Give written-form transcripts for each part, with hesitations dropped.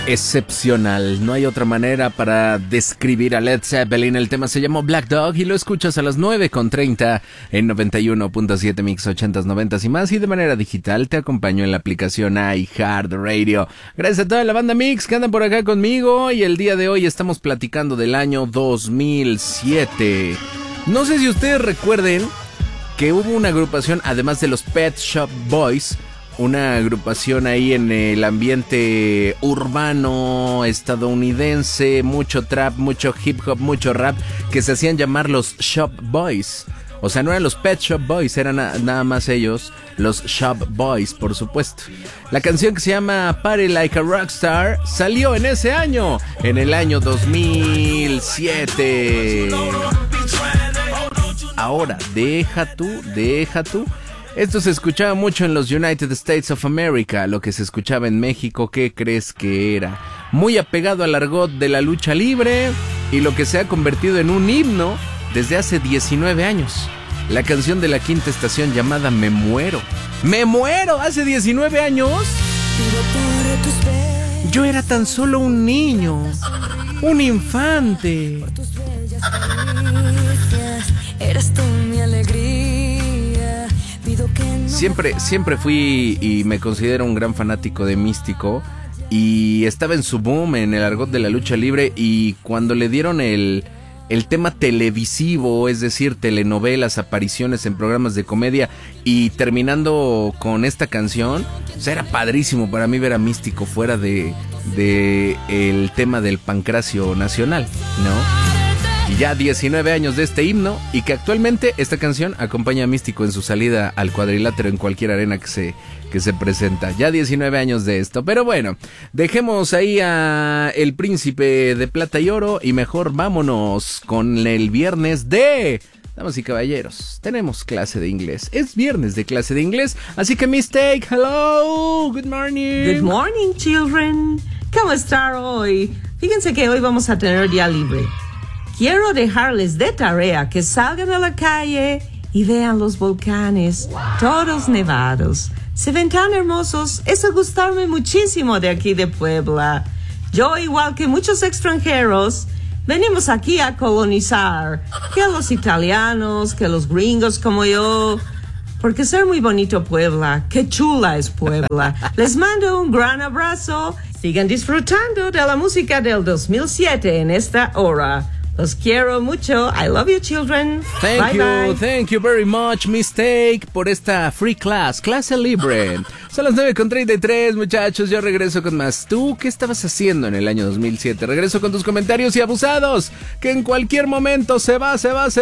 Excepcional, no hay otra manera para describir a Led Zeppelin. El tema se llamó Black Dog y lo escuchas a las 9:30 en 91.7 Mix 80s, 90s y más, y de manera digital te acompaño en la aplicación iHeartRadio. Gracias a toda la banda Mix que andan por acá conmigo, y el día de hoy estamos platicando del año 2007. No sé si ustedes recuerden que hubo una agrupación, además de los Pet Shop Boys, una agrupación ahí en el ambiente urbano estadounidense, mucho trap, mucho hip hop, mucho rap, que se hacían llamar los Shop Boys. O sea, no eran los Pet Shop Boys, eran nada más ellos, los Shop Boys, por supuesto. La canción, que se llama Party Like a Rockstar, salió en ese año, en el año 2007. Ahora, deja tú. Esto se escuchaba mucho en los United States of America. Lo que se escuchaba en México, ¿qué crees que era? Muy apegado al argot de la lucha libre, y lo que se ha convertido en un himno desde hace 19 años. La canción de la quinta estación llamada Me Muero. ¡Me muero! ¿Hace 19 años? Yo era tan solo un niño, un infante. Eres tú mi alegría. Siempre fui y me considero un gran fanático de Místico, y estaba en su boom en el argot de la lucha libre, y cuando le dieron el tema televisivo, es decir, telenovelas, apariciones en programas de comedia, y terminando con esta canción, o sea, era padrísimo para mí ver a Místico fuera de el tema del pancracio nacional, ¿no? Y ya 19 años de este himno, y que actualmente esta canción acompaña a Místico en su salida al Cuadrilátero en cualquier arena que se presenta. Ya 19 años de esto. Pero bueno, dejemos ahí a el Príncipe de Plata y Oro, y mejor vámonos con el viernes de... Damas y caballeros, tenemos clase de inglés. Es viernes de clase de inglés, así que Mistake, hello, good morning. Good morning, children. ¿Cómo están hoy? Fíjense que hoy vamos a tener día libre. Quiero dejarles de tarea que salgan a la calle y vean los volcanes, todos nevados. Se ven tan hermosos, eso gustarme muchísimo de aquí de Puebla. Yo, igual que muchos extranjeros, venimos aquí a colonizar, que los italianos, que los gringos como yo, porque ser muy bonito Puebla, qué chula es Puebla. Les mando un gran abrazo, sigan disfrutando de la música del 2007 en esta hora. Los quiero mucho. I love you, children. Thank you very much, Mistake, por esta free clase libre. Son las 9:33, muchachos. Yo regreso con más. ¿Tú qué estabas haciendo en el año 2007? Regreso con tus comentarios y abusados, que en cualquier momento se va.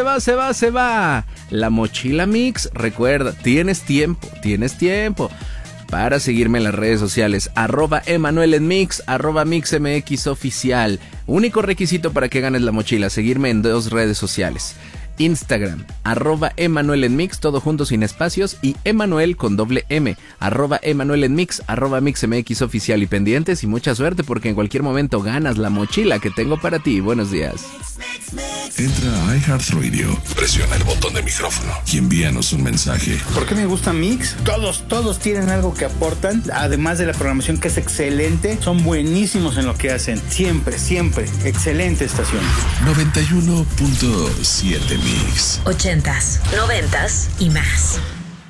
La mochila Mix, recuerda, tienes tiempo para seguirme en las redes sociales, @Emanuel en Mix, @MixMX oficial. Único requisito para que ganes la mochila, seguirme en 2 redes sociales. Instagram, @Emanuel en Mix, todo junto sin espacios, y Emanuel con doble M, @Emanuel en Mix, @MixMX oficial. Y pendientes y mucha suerte, porque en cualquier momento ganas la mochila que tengo para ti. Buenos días. Entra a iHeartRadio, presiona el botón de micrófono y envíanos un mensaje. ¿Por qué me gusta Mix? Todos tienen algo que aportan, además de la programación, que es excelente. Son buenísimos en lo que hacen. Siempre. Excelente estación. 91.7 Mix. 80s, 90s y más.